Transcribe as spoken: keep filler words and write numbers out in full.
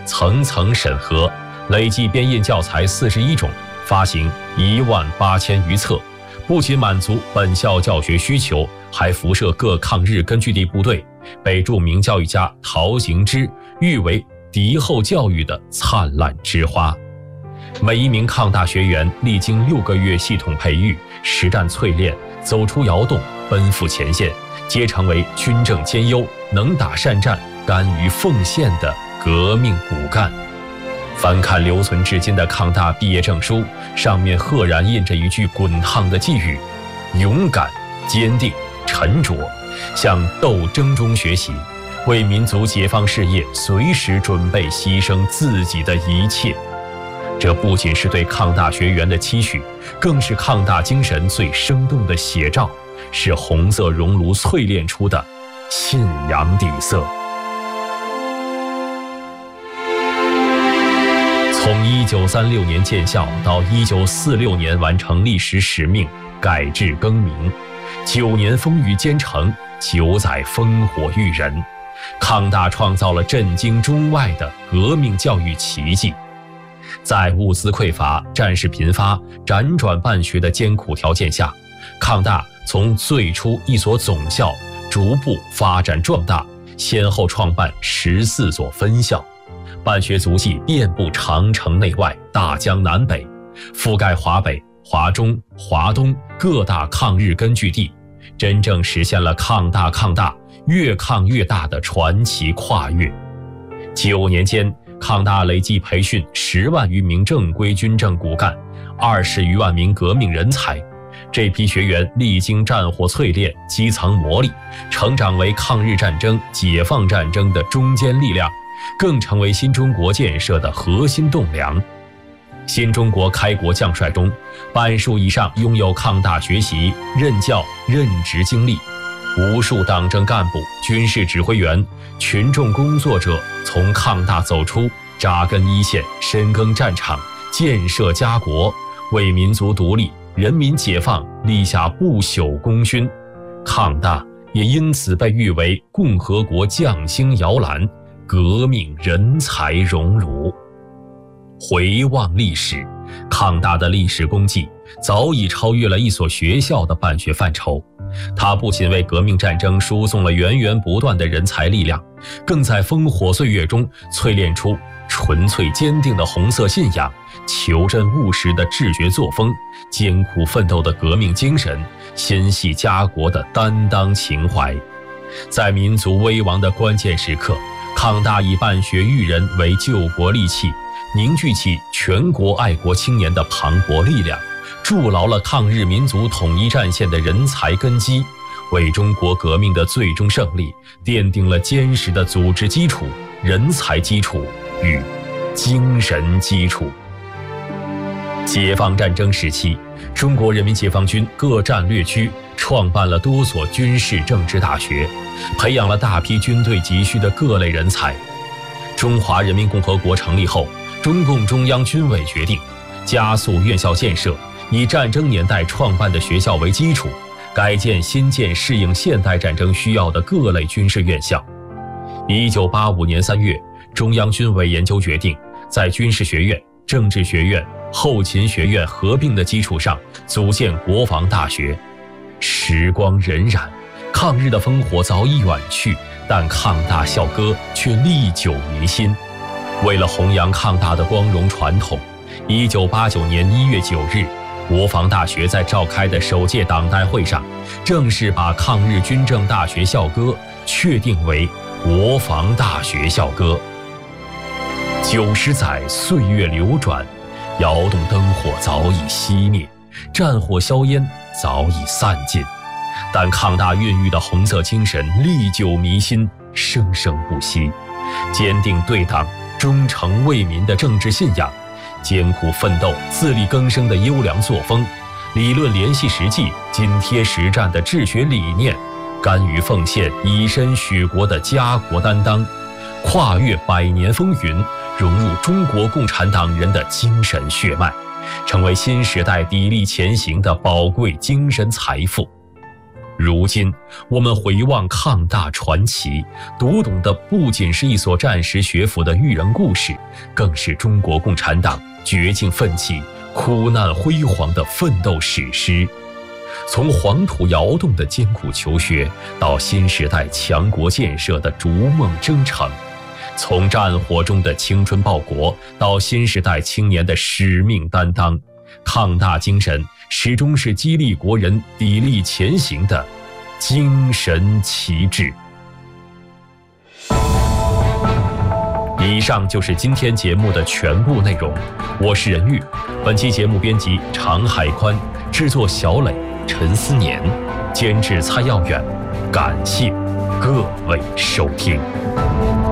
层层审核，累计编印教材四十一种，发行一万八千余册。不仅满足本校教学需求，还辐射各抗日根据地部队，被著名教育家陶行知誉为敌后教育的灿烂之花。每一名抗大学员历经六个月系统培育、实战淬炼，走出窑洞，奔赴前线，皆成为军政兼优、能打善战、甘于奉献的革命骨干。翻看留存至今的抗大毕业证书，上面赫然印着一句滚烫的寄语：勇敢、坚定、沉着，向斗争中学习，为民族解放事业随时准备牺牲自己的一切。这不仅是对抗大学员的期许，更是抗大精神最生动的写照，是红色熔炉淬炼出的信仰底色。从一九三六年建校到一九四六年完成历史使命，改制更名，九年风雨兼程，九载烽火育人，抗大创造了震惊中外的革命教育奇迹。在物资匮乏、战事频发、辗转办学的艰苦条件下，抗大从最初一所总校逐步发展壮大，先后创办十四所分校，办学足迹遍布长城内外、大江南北，覆盖华北、华中、华东各大抗日根据地，真正实现了抗大抗大、越抗越大的传奇跨越。九年间，抗大累计培训十万余名正规军政骨干，二十余万名革命人才。这批学员历经战火淬炼、基层磨砺，成长为抗日战争、解放战争的中坚力量，更成为新中国建设的核心栋梁。新中国开国将帅中，半数以上拥有抗大学习、任教、任职经历。无数党政干部、军事指挥员、群众工作者从抗大走出，扎根一线，深耕战场，建设家国，为民族独立、人民解放立下不朽功勋。抗大也因此被誉为共和国将星摇篮、革命人才熔炉。回望历史，抗大的历史功绩早已超越了一所学校的办学范畴。它不仅为革命战争输送了源源不断的人才力量，更在烽火岁月中淬炼出纯粹坚定的红色信仰、求真务实的治学作风、艰苦奋斗的革命精神、心系家国的担当情怀。在民族危亡的关键时刻，抗大以办学育人为救国利器，凝聚起全国爱国青年的磅礴力量，筑牢了抗日民族统一战线的人才根基，为中国革命的最终胜利奠定了坚实的组织基础、人才基础与精神基础。解放战争时期，中国人民解放军各战略区创办了多所军事政治大学，培养了大批军队急需的各类人才。中华人民共和国成立后，中共中央军委决定加速院校建设，以战争年代创办的学校为基础，改建新建适应现代战争需要的各类军事院校。一九八五年三月，中央军委研究决定，在军事学院、政治学院、后勤学院合并的基础上，组建国防大学。时光荏苒，抗日的烽火早已远去，但抗大校歌却历久弥新。为了弘扬抗大的光荣传统，一九八九年一月九日，国防大学在召开的首届党代会上，正式把抗日军政大学校歌确定为国防大学校歌。九十载岁月流转，窑洞灯火早已熄灭，战火硝烟早已散尽，但抗大孕育的红色精神历久弥新，生生不息。坚定对党、忠诚为民的政治信仰，艰苦奋斗、自力更生的优良作风，理论联系实际、紧贴实战的治学理念，甘于奉献、以身许国的家国担当，跨越百年风云，融入中国共产党人的精神血脉，成为新时代砥砺前行的宝贵精神财富。 如今我们回望抗大传奇，读懂的不仅是一所战时学府的育人故事，更是中国共产党绝境奋起、苦难辉煌的奋斗史诗。从黄土摇动的艰苦求学，到新时代强国建设的逐梦征程，从战火中的青春报国，到新时代青年的使命担当，抗大精神始终是激励国人砥砺前行的精神旗帜。以上就是今天节目的全部内容，我是任玉，本期节目编辑常海宽，制作小磊、陈思年，监制蔡耀远，感谢各位收听。